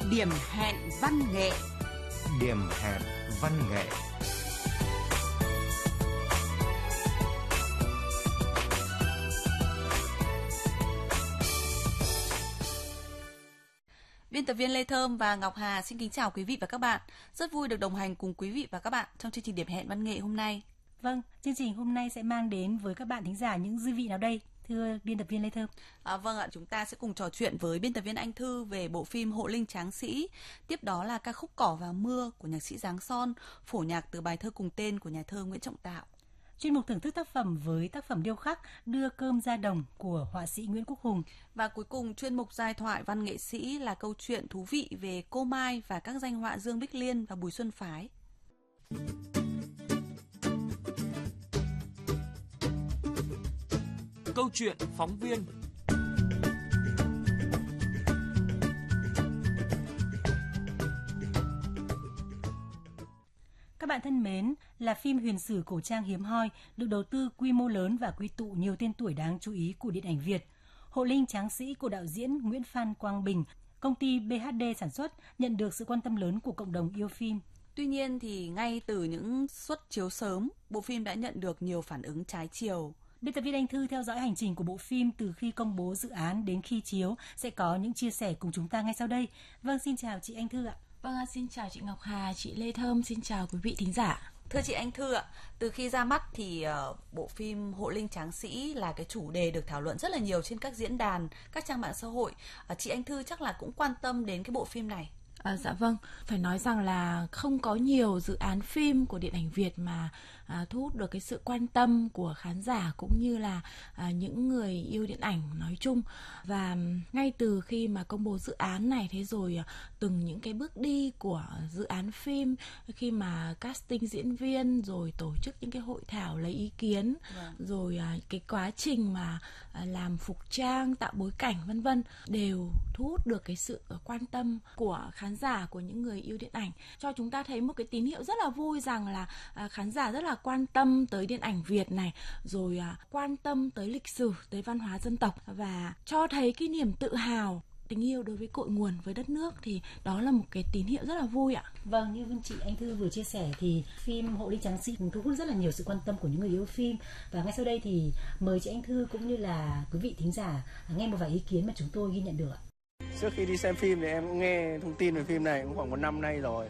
Điểm hẹn văn nghệ. Điểm hẹn văn nghệ. Biên tập viên Lê Thơm và Ngọc Hà xin kính chào quý vị và các bạn. Rất vui được đồng hành cùng quý vị và các bạn trong chương trình Điểm hẹn văn nghệ hôm nay. Vâng, chương trình hôm nay sẽ mang đến với các bạn thính giả những dư vị nào đây? Thưa biên tập viên Lê Thơm. Vâng ạ, chúng ta sẽ cùng trò chuyện với biên tập viên Anh Thư về bộ phim Hộ Linh Tráng Sĩ. Tiếp đó là ca khúc Cỏ và Mưa của nhạc sĩ Giáng Son, phổ nhạc từ bài thơ cùng tên của nhà thơ Nguyễn Trọng Tạo. Chuyên mục thưởng thức tác phẩm với tác phẩm điêu khắc Đưa Cơm Ra Đồng của họa sĩ Nguyễn Quốc Hùng. Và cuối cùng chuyên mục giai thoại văn nghệ sĩ là câu chuyện thú vị về Cô Mai và các danh họa Dương Bích Liên và Bùi Xuân Phái. Câu chuyện phóng viên. Các bạn thân mến, là phim huyền sử cổ trang hiếm hoi, được đầu tư quy mô lớn và quy tụ nhiều tên tuổi đáng chú ý của điện ảnh Việt. Hộ Linh Tráng Sĩ của đạo diễn Nguyễn Phan Quang Bình, công ty BHD sản xuất, nhận được sự quan tâm lớn của cộng đồng yêu phim. Tuy nhiên thì ngay từ những suất chiếu sớm, bộ phim đã nhận được nhiều phản ứng trái chiều. Biên tập viên Anh Thư theo dõi hành trình của bộ phim từ khi công bố dự án đến khi chiếu sẽ có những chia sẻ cùng chúng ta ngay sau đây. Vâng, xin chào chị Anh Thư ạ. Vâng, xin chào chị Ngọc Hà, chị Lê Thơm, xin chào quý vị thính giả. Thưa chị Anh Thư ạ, từ khi ra mắt thì bộ phim Hộ Linh Tráng Sĩ là cái chủ đề được thảo luận rất là nhiều trên các diễn đàn, các trang mạng xã hội. Chị Anh Thư chắc là cũng quan tâm đến cái bộ phim này. Dạ vâng, phải nói rằng là không có nhiều dự án phim của điện ảnh Việt mà thu hút được cái sự quan tâm của khán giả cũng như là những người yêu điện ảnh nói chung. Và ngay từ khi mà công bố dự án này, thế rồi từng những cái bước đi của dự án phim, khi mà casting diễn viên, rồi tổ chức những cái hội thảo lấy ý kiến, rồi cái quá trình mà làm phục trang, tạo bối cảnh vân vân, đều thu hút được cái sự quan tâm của khán giả, của những người yêu điện ảnh, cho chúng ta thấy một cái tín hiệu rất là vui rằng là khán giả rất là quan tâm tới điện ảnh Việt này, rồi quan tâm tới lịch sử, tới văn hóa dân tộc, và cho thấy cái niềm tự hào, tình yêu đối với cội nguồn, với đất nước, thì đó là một cái tín hiệu rất là vui ạ. Vâng, như chị Anh Thư vừa chia sẻ thì phim Hộ Linh Tráng Sĩ cũng thu hút rất là nhiều sự quan tâm của những người yêu phim. Và ngay sau đây thì mời chị Anh Thư cũng như là quý vị thính giả nghe một vài ý kiến mà chúng tôi ghi nhận được ạ. Trước khi đi xem phim thì em cũng nghe thông tin về phim này cũng khoảng 1 năm nay rồi.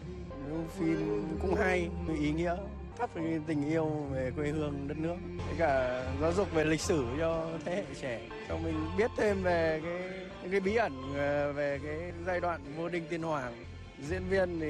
Phim cũng hay, ý nghĩa, thắp cái tình yêu về quê hương đất nước, với cả giáo dục về lịch sử cho thế hệ trẻ, cho mình biết thêm về những cái bí ẩn về cái giai đoạn vua Đinh Tiên Hoàng. Diễn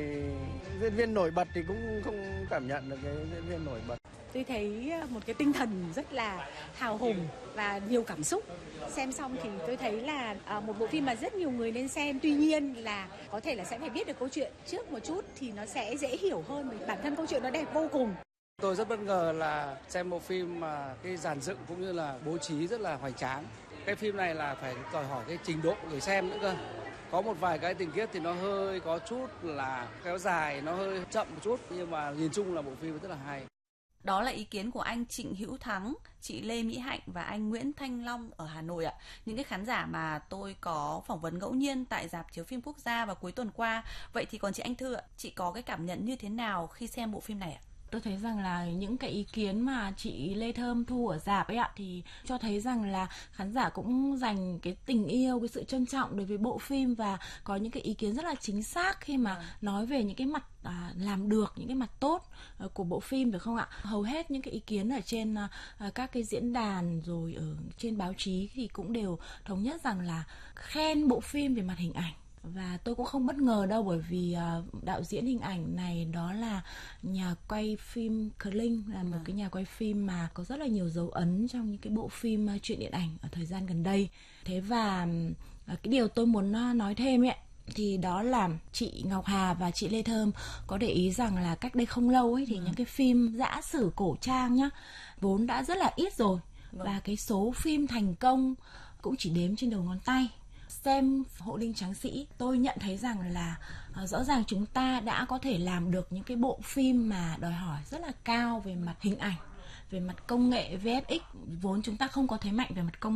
viên nổi bật thì cũng không cảm nhận được cái diễn viên nổi bật. Tôi thấy một cái tinh thần rất là hào hùng và nhiều cảm xúc. Xem xong thì tôi thấy là một bộ phim mà rất nhiều người nên xem. Tuy nhiên là có thể là sẽ phải biết được câu chuyện trước một chút thì nó sẽ dễ hiểu hơn. Bản thân câu chuyện nó đẹp vô cùng. Tôi rất bất ngờ là xem bộ phim mà cái dàn dựng cũng như là bố trí rất là hoành tráng. Cái phim này là phải đòi hỏi cái trình độ người xem nữa cơ. Có một vài cái tình tiết thì nó hơi có chút là kéo dài, nó hơi chậm một chút, nhưng mà nhìn chung là bộ phim rất là hay. Đó là ý kiến của anh Trịnh Hữu Thắng, chị Lê Mỹ Hạnh và anh Nguyễn Thanh Long ở Hà Nội ạ. Những cái khán giả mà tôi có phỏng vấn ngẫu nhiên tại rạp chiếu phim quốc gia vào cuối tuần qua. Vậy thì còn chị Anh Thư ạ, chị có cái cảm nhận như thế nào khi xem bộ phim này ạ? Tôi thấy rằng là những cái ý kiến mà chị Lê Thơm thu ở rạp ấy ạ, thì cho thấy rằng là khán giả cũng dành cái tình yêu, cái sự trân trọng đối với bộ phim, và có những cái ý kiến rất là chính xác khi mà nói về những cái mặt làm được, những cái mặt tốt của bộ phim, được không ạ? Hầu hết những cái ý kiến ở trên các cái diễn đàn rồi ở trên báo chí thì cũng đều thống nhất rằng là khen bộ phim về mặt hình ảnh. Và tôi cũng không bất ngờ đâu, bởi vì đạo diễn hình ảnh này đó là nhà quay phim Kling, là một cái nhà quay phim mà có rất là nhiều dấu ấn trong những cái bộ phim truyện điện ảnh ở thời gian gần đây. Thế và cái điều tôi muốn nói thêm ấy, thì đó là chị Ngọc Hà và chị Lê Thơm có để ý rằng là cách đây không lâu ấy thì những cái phim dã sử cổ trang nhá, vốn đã rất là ít rồi, và cái số phim thành công cũng chỉ đếm trên đầu ngón tay. Xem Hộ Linh Tráng Sĩ, tôi nhận thấy rằng là rõ ràng chúng ta đã có thể làm được những cái bộ phim mà đòi hỏi rất là cao về mặt hình ảnh, về mặt công nghệ VFX, vốn chúng ta không có thế mạnh về mặt công nghệ.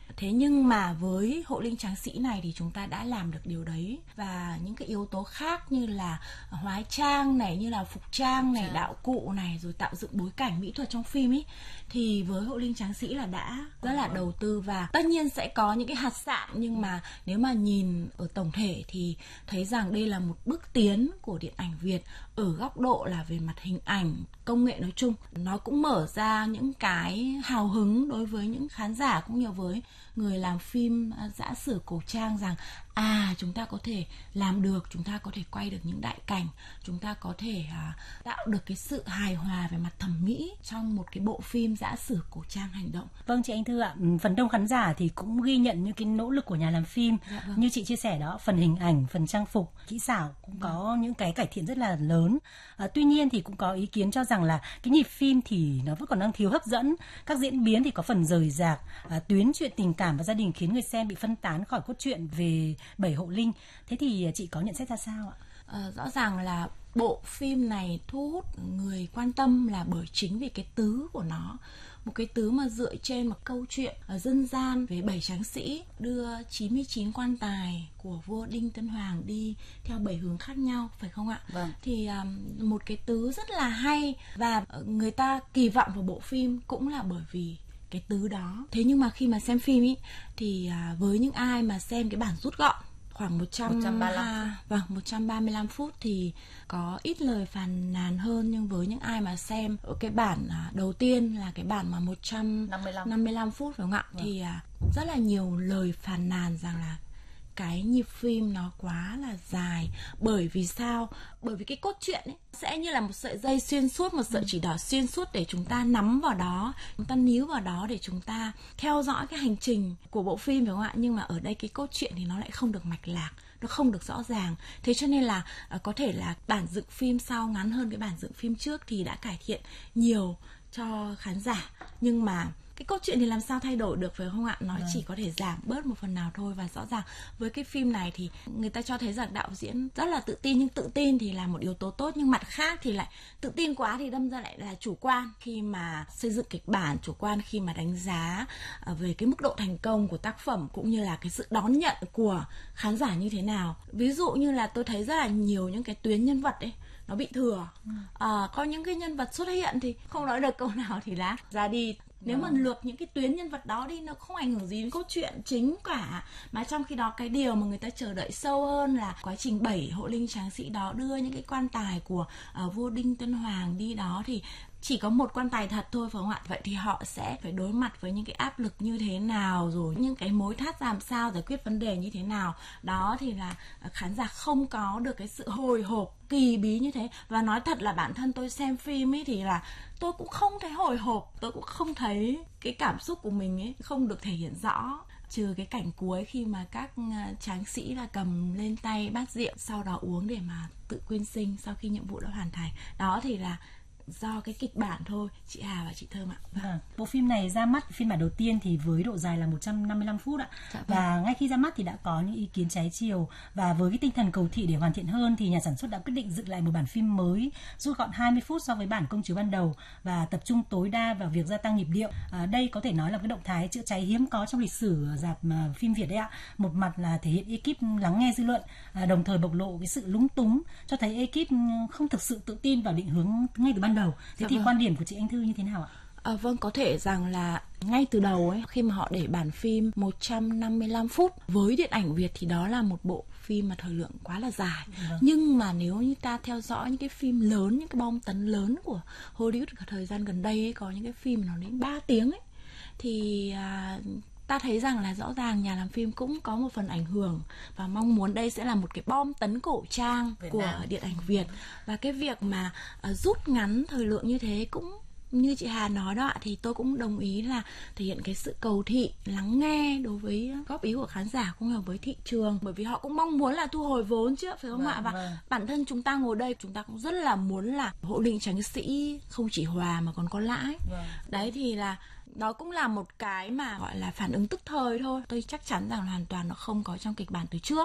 Thế nhưng mà với Hộ Linh Tráng Sĩ này thì chúng ta đã làm được điều đấy, và những cái yếu tố khác như là hóa trang này, như là phục trang này, đạo cụ này, rồi tạo dựng bối cảnh mỹ thuật trong phim ý, thì với Hộ Linh Tráng Sĩ là đã rất là đầu tư. Và tất nhiên sẽ có những cái hạt sạn, nhưng mà nếu mà nhìn ở tổng thể thì thấy rằng đây là một bước tiến của điện ảnh Việt ở góc độ là về mặt hình ảnh, công nghệ nói chung. Nó cũng mở ra những cái hào hứng đối với những khán giả cũng như với người làm phim giã sử cổ trang rằng chúng ta có thể làm được, chúng ta có thể quay được những đại cảnh, chúng ta có thể tạo được cái sự hài hòa về mặt thẩm mỹ trong một cái bộ phim giã sử cổ trang hành động. Vâng, chị Anh Thư ạ, phần đông khán giả thì cũng ghi nhận những cái nỗ lực của nhà làm phim. Vâng. Như chị chia sẻ đó, phần hình ảnh, phần trang phục, kỹ xảo cũng có những cái cải thiện rất là lớn. Tuy nhiên thì cũng có ý kiến cho rằng là cái nhịp phim thì nó vẫn còn đang thiếu hấp dẫn, các diễn biến thì có phần rời rạc, tuyến chuyện tình cảm và gia đình khiến người xem bị phân tán khỏi cốt truyện về 7 hộ linh. Thế thì chị có nhận xét ra sao ạ? Rõ ràng là bộ phim này thu hút người quan tâm là bởi chính vì cái tứ của nó. Một cái tứ mà dựa trên một câu chuyện dân gian về 7 tráng sĩ đưa 99 quan tài của vua Đinh Tân Hoàng đi theo 7 hướng khác nhau, phải không ạ? Vâng. Thì một cái tứ rất là hay, và người ta kỳ vọng vào bộ phim cũng là bởi vì cái tứ đó. Thế nhưng mà khi mà xem phim ý, thì với những ai mà xem cái bản rút gọn khoảng 135 phút thì có ít lời phàn nàn hơn, nhưng với những ai mà xem ở cái bản đầu tiên là cái bản mà 155 phút, phải không ạ? Thì rất là nhiều lời phàn nàn rằng là cái nhịp phim nó quá là dài. Bởi vì sao? Bởi vì cái cốt truyện ấy sẽ như là một sợi dây xuyên suốt, một sợi chỉ đỏ xuyên suốt để chúng ta nắm vào đó, chúng ta níu vào đó để chúng ta theo dõi cái hành trình của bộ phim, phải không ạ? Nhưng mà ở đây cái cốt truyện thì nó lại không được mạch lạc, nó không được rõ ràng. Thế cho nên là có thể là bản dựng phim sau ngắn hơn cái bản dựng phim trước thì đã cải thiện nhiều cho khán giả. Nhưng mà cái câu chuyện thì làm sao thay đổi được, phải không ạ? Nó chỉ có thể giảm bớt một phần nào thôi. Và rõ ràng với cái phim này thì người ta cho thấy rằng đạo diễn rất là tự tin, nhưng tự tin thì là một yếu tố tốt, nhưng mặt khác thì lại tự tin quá thì đâm ra lại là chủ quan khi mà xây dựng kịch bản, chủ quan khi mà đánh giá về cái mức độ thành công của tác phẩm cũng như là cái sự đón nhận của khán giả như thế nào. Ví dụ như là tôi thấy rất là nhiều những cái tuyến nhân vật ấy nó bị thừa. Có những cái nhân vật xuất hiện thì không nói được câu nào thì đã ra đi. Nếu mà lược những cái tuyến nhân vật đó đi, nó không ảnh hưởng gì đến cốt truyện chính cả. Mà trong khi đó cái điều mà người ta chờ đợi sâu hơn là quá trình 7 hộ linh tráng sĩ đó đưa những cái quan tài của vua Đinh Tân Hoàng đi đó thì chỉ có một quan tài thật thôi, phải không ạ? Vậy thì họ sẽ phải đối mặt với những cái áp lực như thế nào, rồi những cái mối thắt làm sao, giải quyết vấn đề như thế nào. Đó thì là khán giả không có được cái sự hồi hộp kỳ bí như thế. Và nói thật là bản thân tôi xem phim ấy thì là tôi cũng không thấy hồi hộp, tôi cũng không thấy cái cảm xúc của mình ấy không được thể hiện rõ, trừ cái cảnh cuối khi mà các tráng sĩ là cầm lên tay bát rượu, sau đó uống để mà tự quyên sinh sau khi nhiệm vụ đã hoàn thành. Đó thì là do cái kịch bản thôi, chị Hà và chị Thơm ạ. Bộ phim này ra mắt phiên bản đầu tiên thì với độ dài là 155 phút ạ. Và ngay khi ra mắt thì đã có những ý kiến trái chiều, và với cái tinh thần cầu thị để hoàn thiện hơn thì nhà sản xuất đã quyết định dựng lại một bản phim mới rút gọn 20 phút so với bản công chiếu ban đầu và tập trung tối đa vào việc gia tăng nhịp điệu. Đây có thể nói là cái động thái chữa cháy hiếm có trong lịch sử rạp phim Việt đấy ạ. Một mặt là thể hiện ekip lắng nghe dư luận, đồng thời bộc lộ cái sự lúng túng, cho thấy ekip không thực sự tự tin vào định hướng ngay từ ban đầu. Thế thì quan điểm của chị Anh Thư như thế nào ạ? Vâng, có thể rằng là ngay từ đầu ấy, khi mà họ để bản phim 155 phút với điện ảnh Việt thì đó là một bộ phim mà thời lượng quá là dài. Nhưng mà nếu như ta theo dõi những cái phim lớn, những cái bom tấn lớn của Hollywood thời gian gần đây ấy, có những cái phim nó đến 3 tiếng ấy, thì ta thấy rằng là rõ ràng nhà làm phim cũng có một phần ảnh hưởng và mong muốn đây sẽ là một cái bom tấn cổ trang của điện ảnh Việt. Và cái việc mà rút ngắn thời lượng như thế cũng như chị Hà nói đó ạ, thì tôi cũng đồng ý là thể hiện cái sự cầu thị, lắng nghe đối với góp ý của khán giả cũng như với thị trường, bởi vì họ cũng mong muốn là thu hồi vốn chứ, phải không ạ? Và bản thân chúng ta ngồi đây chúng ta cũng rất là muốn là hộ linh tráng sĩ không chỉ hòa mà còn có lãi. Đấy thì là đó cũng là một cái mà gọi là phản ứng tức thời thôi. Tôi chắc chắn rằng hoàn toàn nó không có trong kịch bản từ trước.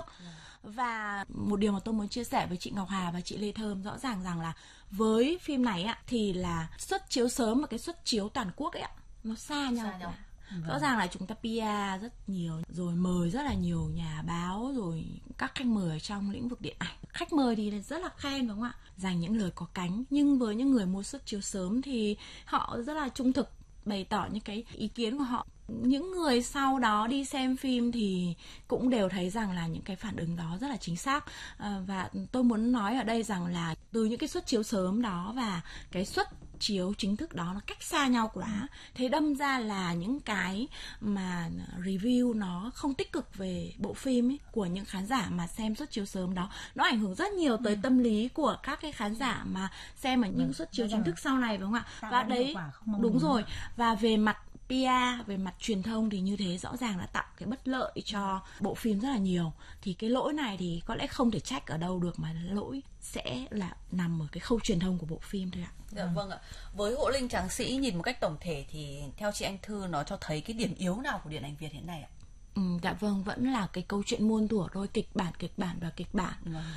Và một điều mà tôi muốn chia sẻ với chị Ngọc Hà và chị Lê Thơm rõ ràng rằng là với phim này ạ thì là suất chiếu sớm và cái suất chiếu toàn quốc ấy ạ nó xa nhau. Rõ ràng là chúng ta PR rất nhiều, rồi mời rất là nhiều nhà báo, rồi các khách mời ở trong lĩnh vực điện ảnh. Khách mời thì rất là khen, đúng không ạ? Dành những lời có cánh. Nhưng với những người mua suất chiếu sớm thì họ rất là trung thực, bày tỏ những cái ý kiến của họ. Những người sau đó đi xem phim thì cũng đều thấy rằng là những cái phản ứng đó rất là chính xác. Và tôi muốn nói ở đây rằng là từ những cái suất chiếu sớm đó và cái suất chiếu chính thức đó nó cách xa nhau quá, thế đâm ra là những cái mà review nó không tích cực về bộ phim ấy, của những khán giả mà xem suất chiếu sớm đó, nó ảnh hưởng rất nhiều tới tâm lý của các cái khán giả mà xem ở những suất chiếu chính thức sau này, đúng không ạ? Và đấy, đúng rồi. Và về mặt PR, về mặt truyền thông thì như thế rõ ràng là tạo cái bất lợi cho bộ phim rất là nhiều. Thì cái lỗi này thì có lẽ không thể trách ở đâu được, mà lỗi sẽ là nằm ở cái khâu truyền thông của bộ phim thôi ạ. Dạ vâng ạ. Với Hộ Linh Tráng Sĩ nhìn một cách tổng thể thì theo chị Anh Thư nó cho thấy cái điểm yếu nào của điện ảnh Việt hiện nay ạ? Dạ vâng, vẫn là cái câu chuyện muôn thuở thôi, kịch bản.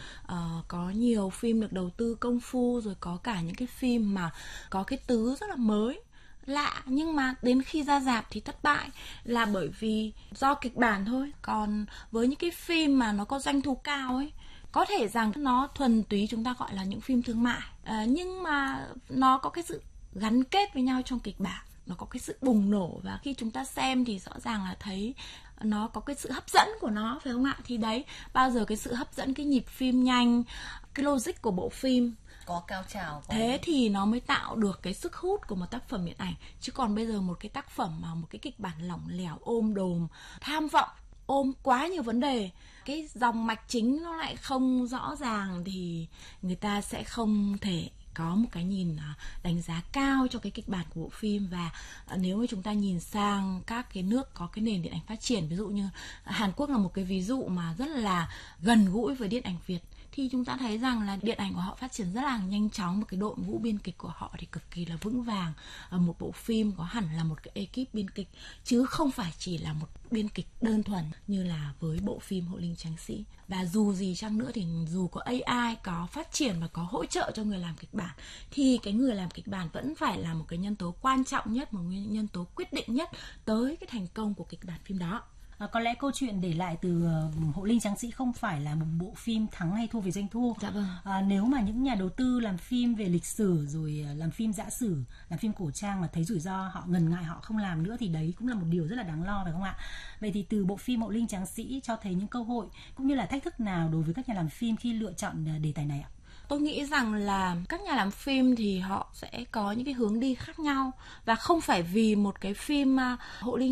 Có nhiều phim được đầu tư công phu, rồi có cả những cái phim mà có cái tứ rất là mới, lạ, nhưng mà đến khi ra rạp thì thất bại là bởi vì do kịch bản thôi. Còn với những cái phim mà nó có doanh thu cao ấy, có thể rằng nó thuần túy chúng ta gọi là những phim thương mại, nhưng mà nó có cái sự gắn kết với nhau trong kịch bản, nó có cái sự bùng nổ, và khi chúng ta xem thì rõ ràng là thấy nó có cái sự hấp dẫn của nó, phải không ạ? Thì đấy, bao giờ cái sự hấp dẫn, cái nhịp phim nhanh, cái logic của bộ phim có cao trào, thế thì nó mới tạo được cái sức hút của một tác phẩm điện ảnh. Chứ còn bây giờ một cái tác phẩm mà một cái kịch bản lỏng lẻo, ôm đồm, tham vọng, ôm quá nhiều vấn đề, cái dòng mạch chính nó lại không rõ ràng, thì người ta sẽ không thể có một cái nhìn đánh giá cao cho cái kịch bản của bộ phim. Và nếu mà chúng ta nhìn sang các cái nước có cái nền điện ảnh phát triển, ví dụ như Hàn Quốc là một cái ví dụ mà rất là gần gũi với điện ảnh Việt, thì chúng ta thấy rằng là điện ảnh của họ phát triển rất là nhanh chóng, và cái đội ngũ biên kịch của họ thì cực kỳ là vững vàng. Một bộ phim có hẳn là một cái ekip biên kịch, chứ không phải chỉ là một biên kịch đơn thuần như là với bộ phim Hộ Linh Tráng Sĩ. Và dù gì chăng nữa thì dù có AI, có phát triển và có hỗ trợ cho người làm kịch bản, thì cái người làm kịch bản vẫn phải là một cái nhân tố quan trọng nhất, một nhân tố quyết định nhất tới cái thành công của kịch bản phim đó. Có lẽ câu chuyện để lại từ Hộ Linh Tráng Sĩ không phải là một bộ phim thắng hay thua về doanh thu. Dạ vâng. Nếu mà những nhà đầu tư làm phim về lịch sử, rồi làm phim dã sử, làm phim cổ trang mà thấy rủi ro, họ ngần ngại, họ không làm nữa, thì đấy cũng là một điều rất là đáng lo, phải không ạ? Vậy thì từ bộ phim Hộ Linh Tráng Sĩ cho thấy những cơ hội cũng như là thách thức nào đối với các nhà làm phim khi lựa chọn đề tài này ạ? Tôi nghĩ rằng là các nhà làm phim thì họ sẽ có những cái hướng đi khác nhau, và không phải vì một cái phim Hộ Linh